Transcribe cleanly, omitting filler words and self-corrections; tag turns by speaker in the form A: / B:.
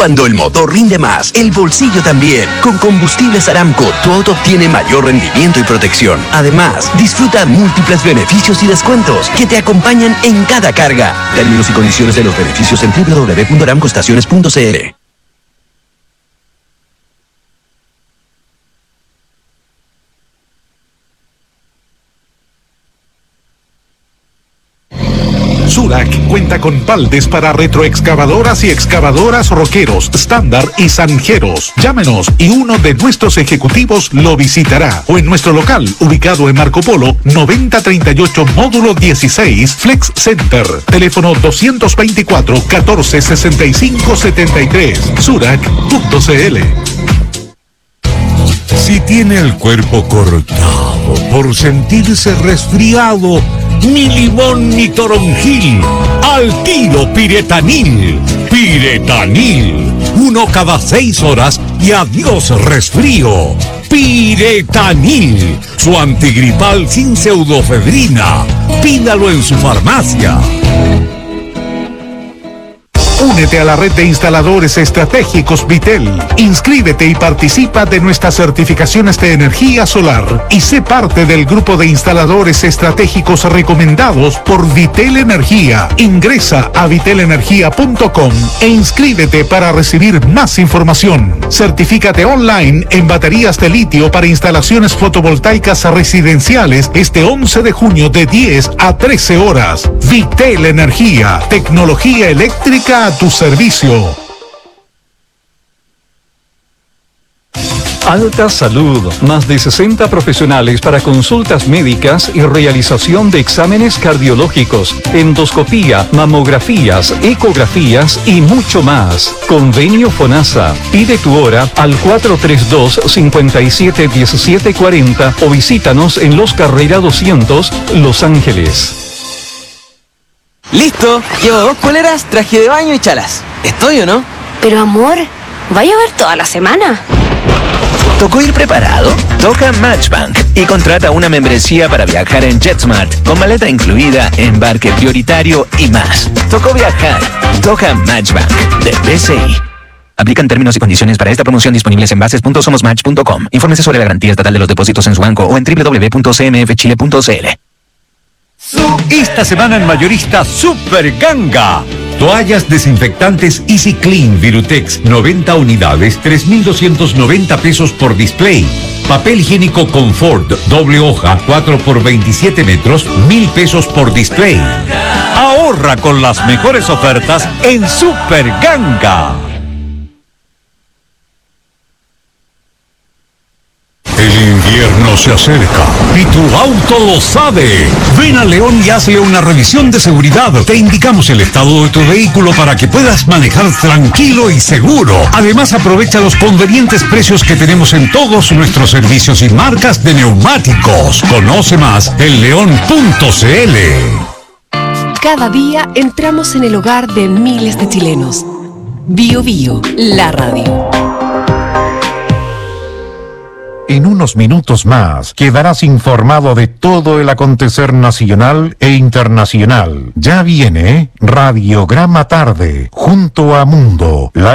A: Cuando el motor rinde más, el bolsillo también. Con Combustibles Aramco, tu auto obtiene mayor rendimiento y protección. Además, disfruta múltiples beneficios y descuentos que te acompañan en cada carga. Términos y condiciones de los beneficios en www.aramcoestaciones.cl.
B: Surac cuenta con baldes para retroexcavadoras y excavadoras Roqueros, Estándar y Zanjeros. Llámenos y uno de nuestros ejecutivos lo visitará. O en nuestro local, ubicado en Marco Polo, 9038 Módulo 16, Flex Center. Teléfono 224-1465-73. Surac.cl.
C: Si tiene el cuerpo cortado por sentirse resfriado, ni limón ni toronjil, al tiro Piretanil. Piretanil, 1 cada 6 horas y adiós resfrío. Piretanil, su antigripal sin pseudofebrina. Pídalo en su farmacia.
B: Únete a la red de instaladores estratégicos Vitel. Inscríbete y participa de nuestras certificaciones de energía solar y sé parte del grupo de instaladores estratégicos recomendados por Vitel Energía. Ingresa a vitelenergia.com e inscríbete para recibir más información. Certifícate online en baterías de litio para instalaciones fotovoltaicas residenciales este 11 de junio de 10 a 13 horas. Vitel Energía, tecnología eléctrica a tu servicio.
D: Alta Salud, más de 60 profesionales para consultas médicas y realización de exámenes cardiológicos, endoscopía, mamografías, ecografías y mucho más. Convenio FONASA. Pide tu hora al 432-571740 o visítanos en Los Carrera 200, Los Ángeles.
E: Listo, llevo 2 poleras, traje de baño y chalas. ¿Estoy o no?
F: Pero amor, ¿vaya a ver toda la semana?
G: ¿Tocó ir preparado? Toca Matchbank y contrata una membresía para viajar en JetSmart con maleta incluida, embarque prioritario y más. Tocó viajar. Toca Matchbank de BCI. Aplican términos y condiciones para esta promoción disponibles en bases.somosmatch.com. Infórmese sobre la garantía estatal de los depósitos en su banco o en www.cmfchile.cl.
C: Esta semana en Mayorista Super Ganga. Toallas desinfectantes Easy Clean Virutex 90 unidades, 3,290 pesos por display. Papel higiénico Confort doble hoja 4 por 27 metros, 1,000 pesos por display. Ahorra con las mejores ofertas en Super Ganga. El invierno se acerca y tu auto lo sabe. Ven a León y hazle una revisión de seguridad. Te indicamos el estado de tu vehículo para que puedas manejar tranquilo y seguro. Además, aprovecha los convenientes precios que tenemos en todos nuestros servicios y marcas de neumáticos. Conoce más en león.cl.
H: Cada día entramos en el hogar de miles de chilenos. Bio Bio, la radio.
I: En unos minutos más quedarás informado de todo el acontecer nacional e internacional. Ya viene Radiograma Tarde, junto a Mundo.